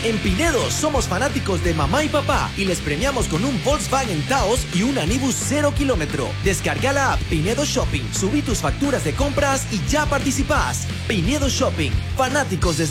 En Pinedo somos fanáticos de mamá y papá y les premiamos con un Volkswagen Taos y un Anibus 0 kilómetro. Descarga la app Pinedo Shopping, subí tus facturas de compras y ya participás. Pinedo Shopping, fanáticos de